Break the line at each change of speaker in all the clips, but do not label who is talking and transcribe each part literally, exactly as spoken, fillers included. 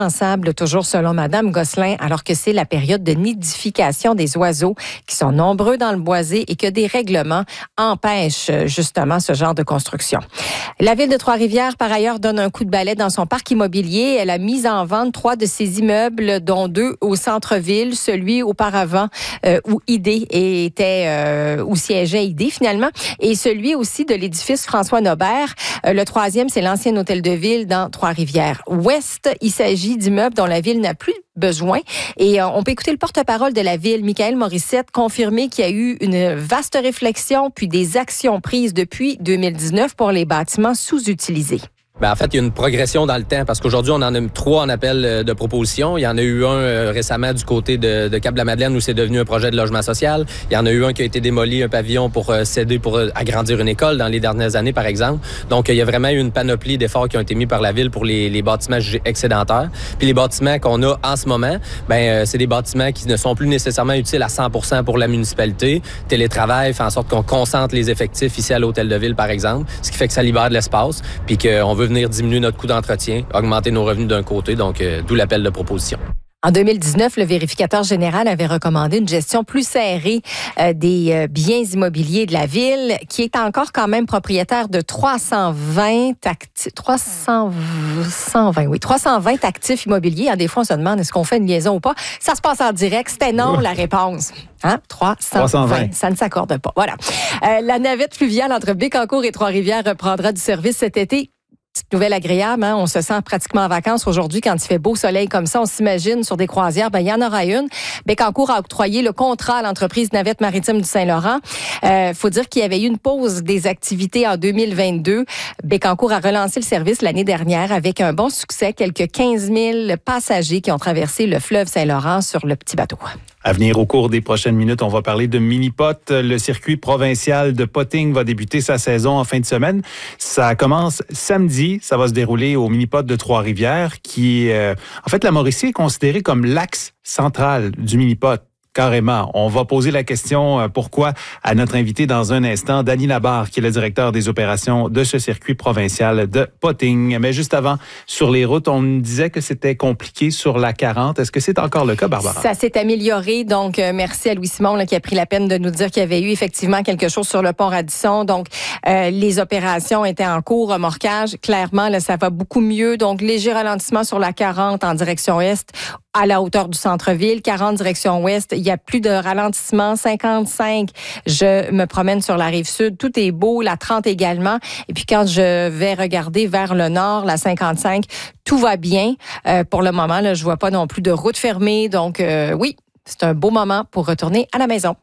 Indispensable, toujours selon Madame Gosselin, alors que c'est la période de nidification des oiseaux qui sont nombreux dans le boisé et que des règlements empêchent justement ce genre de construction. La ville de Trois-Rivières, par ailleurs, donne un coup de balai dans son parc immobilier. Elle a mis en vente trois de ses immeubles, dont deux au centre-ville, celui auparavant euh, où I D était, euh, où siégeait I D finalement, et celui aussi de l'édifice François Nobert. Euh, le troisième, c'est l'ancien hôtel de ville dans Trois-Rivières Ouest. Il s'agit d'immeubles dont la ville n'a plus besoin. Et euh, on peut écouter le porte-parole de la ville, Michaël Morissette, confirmer qu'il y a eu une vaste réflexion puis des actions prises depuis deux mille dix-neuf pour les bâtiments sous-utilisés.
Bien, en fait, il y a une progression dans le temps parce qu'aujourd'hui, on en a trois en appel de proposition. Il y en a eu un euh, récemment du côté de, de Cap-la-Madeleine où c'est devenu un projet de logement social. Il y en a eu un qui a été démoli, un pavillon pour euh, céder pour euh, agrandir une école dans les dernières années, par exemple. Donc, il y a vraiment eu une panoplie d'efforts qui ont été mis par la ville pour les, les bâtiments jugés excédentaires. Puis les bâtiments qu'on a en ce moment, ben euh, c'est des bâtiments qui ne sont plus nécessairement utiles à cent pour cent pour la municipalité. Télétravail fait en sorte qu'on concentre les effectifs ici à l'hôtel de ville, par exemple, ce qui fait que ça libère de l'espace, puis qu'on veut venir diminuer notre coût d'entretien, augmenter nos revenus d'un côté, donc euh, d'où l'appel de proposition.
En deux mille dix-neuf, le vérificateur général avait recommandé une gestion plus serrée euh, des euh, biens immobiliers de la ville, qui est encore quand même propriétaire de trois cent vingt actifs, trois cent vingt, oui, trois cent vingt actifs immobiliers. Hein, des fois, on se demande est-ce qu'on fait une liaison ou pas. Ça se passe en direct. C'était non, la réponse. Hein? trois cent vingt. trois cent vingt. Ça ne s'accorde pas. Voilà. Euh, la navette fluviale entre Bécancour et Trois-Rivières reprendra du service cet été. Petite nouvelle agréable, hein? On se sent pratiquement en vacances aujourd'hui quand il fait beau soleil comme ça. On s'imagine sur des croisières, ben il y en aura une. Bécancour a octroyé le contrat à l'entreprise Navette Maritime du Saint-Laurent. Euh, faut dire qu'il y avait eu une pause des activités en deux mille vingt-deux. Bécancour a relancé le service l'année dernière avec un bon succès. Quelques quinze mille passagers qui ont traversé le fleuve Saint-Laurent sur le petit bateau.
À venir au cours des prochaines minutes, on va parler de mini-pot. Le circuit provincial de potting va débuter sa saison en fin de semaine. Ça commence samedi. Ça va se dérouler au mini-pot de Trois-Rivières qui, euh, en fait, la Mauricie est considérée comme l'axe central du mini-pot. Carrément. On va poser la question euh, pourquoi à notre invité dans un instant, Danny Labarre, qui est le directeur des opérations de ce circuit provincial de potting. Mais juste avant, sur les routes, on me disait que c'était compliqué sur la quarante. Est-ce que c'est encore le cas, Barbara?
Ça s'est amélioré. Donc, euh, merci à Louis-Simon là, qui a pris la peine de nous dire qu'il y avait eu effectivement quelque chose sur le pont Radisson. Donc, euh, les opérations étaient en cours, remorquage. Clairement, là, ça va beaucoup mieux. Donc, léger ralentissement sur la quarante en direction est à la hauteur du centre-ville. quarante direction ouest, il y a plus de ralentissement. cinquante-cinq, je me promène sur la rive sud. Tout est beau. La trente également. Et puis quand je vais regarder vers le nord, la cinquante-cinq, tout va bien. Euh, pour le moment, là, je vois pas non plus de route fermée. Donc euh, oui, c'est un beau moment pour retourner à la maison.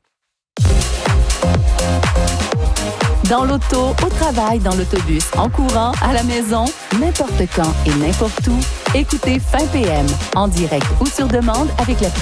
Dans l'auto, au travail, dans l'autobus, en courant, à la maison, n'importe quand et n'importe où, écoutez Fin P M en direct ou sur demande avec la